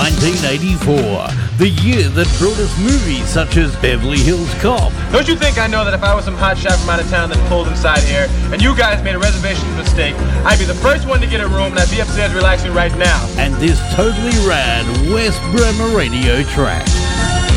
1984, the year that brought us movies such as Beverly Hills Cop. Don't you think I know that if I was some hot shot from out of town that pulled inside here, and you guys made a reservation mistake, I'd be the first one to get a room and I'd be upstairs relaxing right now. And this totally rad West Bremer radio track.